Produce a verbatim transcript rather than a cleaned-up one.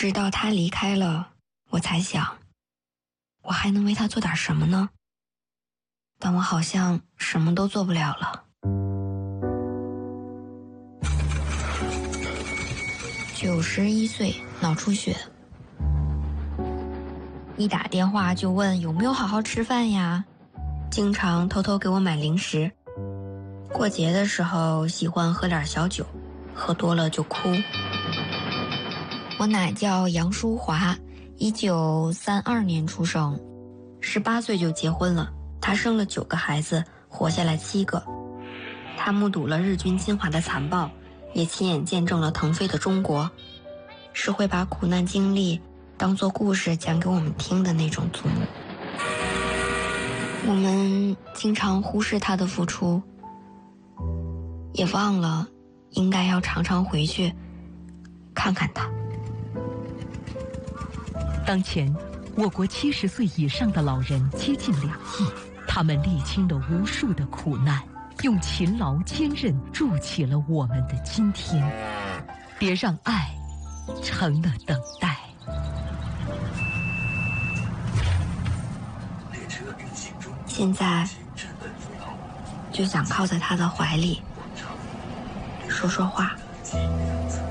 直到他离开了，我才想，我还能为他做点什么呢？但我好像什么都做不了了。九十一岁，脑出血，一打电话就问有没有好好吃饭呀，经常偷偷给我买零食，过节的时候喜欢喝点小酒，喝多了就哭。我奶叫杨淑华，一九三二年出生，十八岁就结婚了。她生了九个孩子，活下来七个。她目睹了日军侵华的残暴，也亲眼见证了腾飞的中国，是会把苦难经历当作故事讲给我们听的那种祖母。我们经常忽视她的付出，也忘了应该要常常回去看看她。 当前，我国七十岁以上的老人接近两亿，他们历经了无数的苦难，用勤劳坚韧筑起了我们的今天。别让爱成了等待。 现在就想靠在他的怀里说说话。